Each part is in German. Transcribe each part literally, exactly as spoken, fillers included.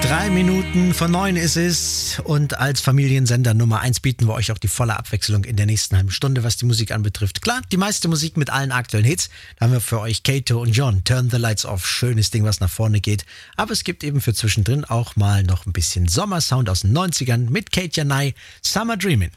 Drei Minuten vor neun ist es und als Familiensender Nummer eins bieten wir euch auch die volle Abwechslung in der nächsten halben Stunde, was die Musik anbetrifft. Klar, die meiste Musik mit allen aktuellen Hits. Da haben wir für euch Kato und John, Turn the Lights Off, schönes Ding, was nach vorne geht. Aber es gibt eben für zwischendrin auch mal noch ein bisschen Sommersound aus den neunzigern mit Kate Janai, Summer Dreamin'.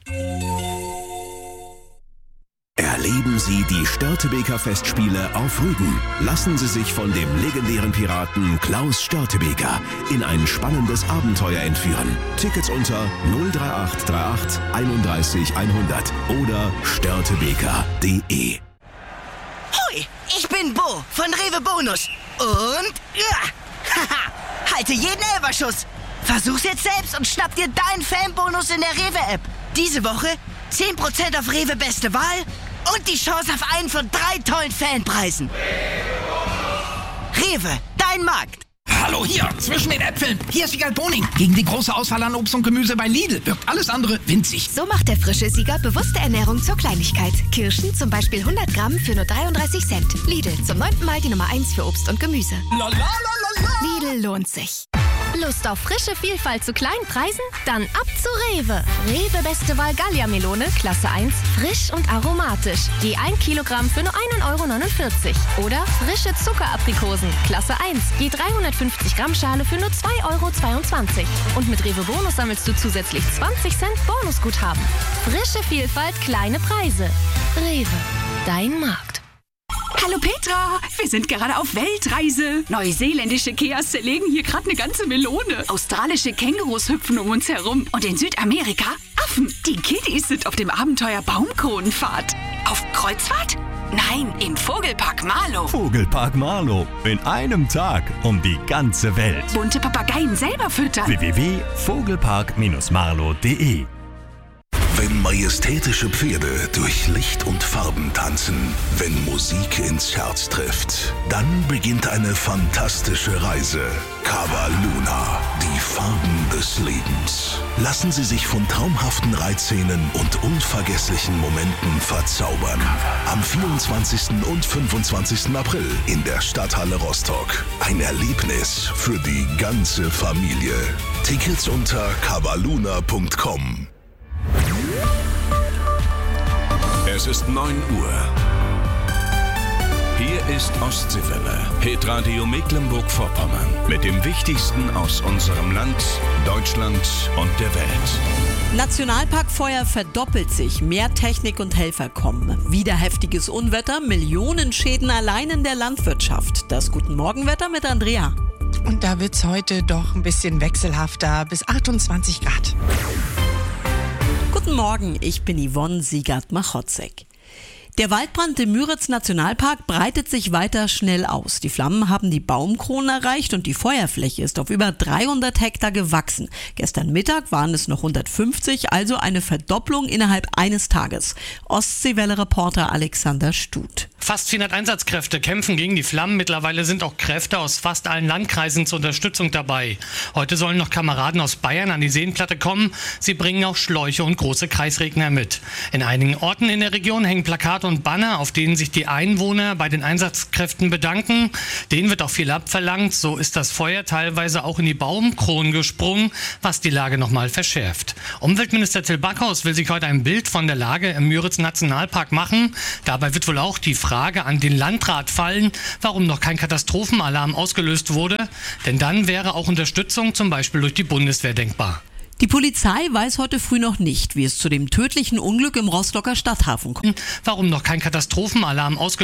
Erleben Sie die Störtebeker Festspiele auf Rügen. Lassen Sie sich von dem legendären Piraten Klaus Störtebeker in ein spannendes Abenteuer entführen. Tickets unter null drei acht drei acht einunddreißig hundert oder störtebeker punkt de. Hoi, ich bin Bo von Rewe Bonus. Und ja, haha, halte jeden Elferschuss. Versuch's jetzt selbst und schnapp dir deinen Fanbonus in der Rewe-App. Diese Woche zehn Prozent auf Rewe Beste Wahl und die Chance auf einen von drei tollen Fanpreisen. Rewe, dein Markt. Hallo hier, zwischen den Äpfeln. Hier ist Siegal Boning. Gegen die große Auswahl an Obst und Gemüse bei Lidl wirkt alles andere winzig. So macht der frische Sieger bewusste Ernährung zur Kleinigkeit. Kirschen zum Beispiel hundert Gramm für nur dreiunddreißig Cent. Lidl, zum neunten Mal die Nummer eins für Obst und Gemüse. La, la, la, la, la. Lidl lohnt sich. Lust auf frische Vielfalt zu kleinen Preisen? Dann ab zu Rewe. Rewe Beste Wahl Gallia-Melone, Klasse eins, frisch und aromatisch. Je ein Kilogramm für nur ein Euro neunundvierzig. Oder frische Zuckeraprikosen, Klasse eins, je dreihundertfünfzig Gramm Schale für nur zwei Euro zweiundzwanzig. Und mit Rewe Bonus sammelst du zusätzlich zwanzig Cent Bonusguthaben. Frische Vielfalt, kleine Preise. Rewe, dein Markt. Hallo Petra, wir sind gerade auf Weltreise. Neuseeländische Keas zerlegen hier gerade eine ganze Melone. Australische Kängurus hüpfen um uns herum. Und in Südamerika Affen. Die Kiddies sind auf dem Abenteuer Baumkronenfahrt. Auf Kreuzfahrt? Nein, im Vogelpark Marlow. Vogelpark Marlow. In einem Tag um die ganze Welt. Bunte Papageien selber füttern. w w w punkt vogelpark marlow punkt de. Wenn majestätische Pferde durch Licht und Farben tanzen, wenn Musik ins Herz trifft, dann beginnt eine fantastische Reise. Cava Luna, die Farben des Lebens. Lassen Sie sich von traumhaften Reitszenen und unvergesslichen Momenten verzaubern. Am vierundzwanzigsten und fünfundzwanzigsten April in der Stadthalle Rostock. Ein Erlebnis für die ganze Familie. Tickets unter cavaluna punkt com. Es ist neun Uhr. Hier ist Ostseewelle, Hitradio Mecklenburg-Vorpommern. Mit dem Wichtigsten aus unserem Land, Deutschland und der Welt. Nationalparkfeuer verdoppelt sich, mehr Technik und Helfer kommen. Wieder heftiges Unwetter, Millionenschäden allein in der Landwirtschaft. Das Guten Morgenwetter mit Andrea. Und da wird's heute doch ein bisschen wechselhafter, bis achtundzwanzig Grad. Guten Morgen, ich bin Yvonne Siegert-Machotzek. Der Waldbrand im Müritz-Nationalpark breitet sich weiter schnell aus. Die Flammen haben die Baumkronen erreicht und die Feuerfläche ist auf über dreihundert Hektar gewachsen. Gestern Mittag waren es noch hundertfünfzig, also eine Verdopplung innerhalb eines Tages. Ostseewelle-Reporter Alexander Stut. Fast vierhundert Einsatzkräfte kämpfen gegen die Flammen. Mittlerweile sind auch Kräfte aus fast allen Landkreisen zur Unterstützung dabei. Heute sollen noch Kameraden aus Bayern an die Seenplatte kommen. Sie bringen auch Schläuche und große Kreisregner mit. In einigen Orten in der Region hängen Plakate und Banner, auf denen sich die Einwohner bei den Einsatzkräften bedanken. Denen wird auch viel abverlangt. So ist das Feuer teilweise auch in die Baumkronen gesprungen, was die Lage nochmal verschärft. Umweltminister Till Backhaus will sich heute ein Bild von der Lage im Müritz-Nationalpark machen. Dabei wird wohl auch die Frage an den Landrat fallen, warum noch kein Katastrophenalarm ausgelöst wurde. Denn dann wäre auch Unterstützung zum Beispiel durch die Bundeswehr denkbar. Die Polizei weiß heute früh noch nicht, wie es zu dem tödlichen Unglück im Rostocker Stadthafen kommt. Warum noch kein Katastrophenalarm ausgelöst